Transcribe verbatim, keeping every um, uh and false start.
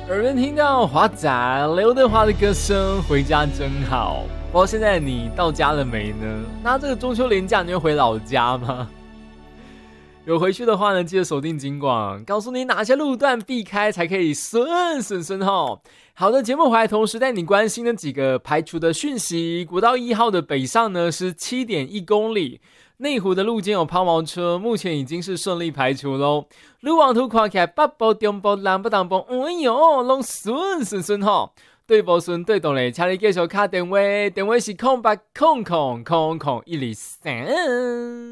耳边听到华仔刘德华的歌声，回家真好。不知道现在你到家了没呢？那这个中秋连假你会回老家吗？有回去的话呢，记得锁定警广，告诉你哪些路段避开才可以顺顺顺吼。好的，节目回来同时带你关心的几个排除的讯息。国道一号的北上呢是 七点一公里，内湖的路肩有抛锚车，目前已经是顺利排除咯。路网图看起来北部、中部、南部、东部，哎呦，都顺顺顺吼。对不顺对懂嘞，请你继续打电话，电话是空八空空空空一二三。